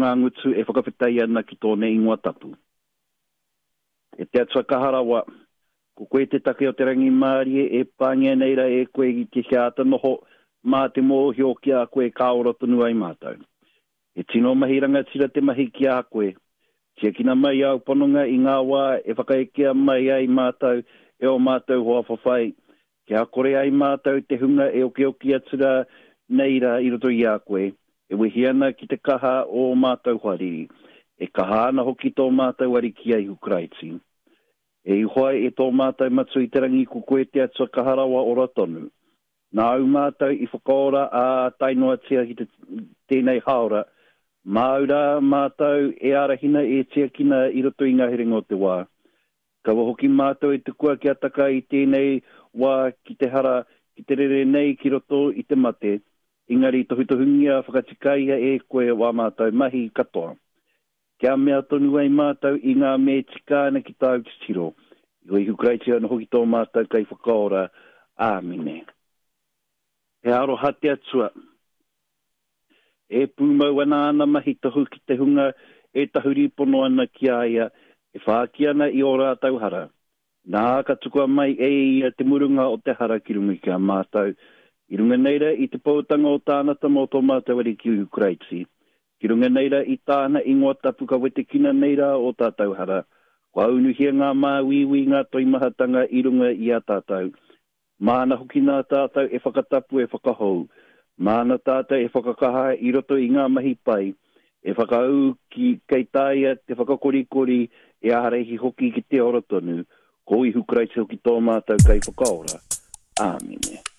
ngā ngutu e whakawhitai ana ki tōne ingoa tapu. E te atua kaharawa, ko koe te take o te rangi Mārie e pāngia neira e koe i te hiata noho mā te mōhi o ki a koe kaora tonu ai mātou. E tino mahiranga tira te mahi ki a koe. Tia kina mai au panonga i ngā wā e whakaekea mai ai mātou e o mātou hoa whawhai. Kia kore ai mātou te hunga e oki oki atura neira i roto i a koe. E wehiana ki te kaha o mātou hariri. E kaha ana hoki tō mātou ari ki ai Ukraiti. E ihoai e tō mātou matu i te rangi ko koe te atua kaharawa ora tonu. Nā au mātou i whakaora a tainoa tia ki tēnei haora. Māura mātou e arahina e tia kina i roto i ngahiringa o te wā. Kawa hoki mātou e te kua ki ataka i tēnei wā ki te hara, ki te rere nei ki roto i te mate. Ingari tohutohungia whakatikaia e koe wā mātou mahi katoa. Kia mea tonu ai mātou i ngā me tikāna ki tāu te tiro. I hoi Ukraiti ana hoki tō mātou kai whakaora. Āmine. He aro hate atua. E pūmau ana ana mahi tahu ki te hunga e tahuri pono ana ki aia. E whaaki ana i o rātau hara. Nā ka tukua mai e ia te murunga o te hara ki runga ki a mātou. I runga neira i te pautanga o tānata mō tō mātou ari ki Ukraiti. Ki runga neira i tāna ingoa tapu ka wete kina neira o tātou hara. Kua unuhia ngā māwiwi ngā toimahatanga i runga i a tātou. Māna hoki nā tātou e whakatapu e whakahou. Māna tātou e whakakaha i roto i ngā mahi pai. E whakau ki kei tāia te whakakorikori e aharehi hoki ki te ora tonu. Ko i Ukraiti hoki tō mātou kai whakaora. Āmine.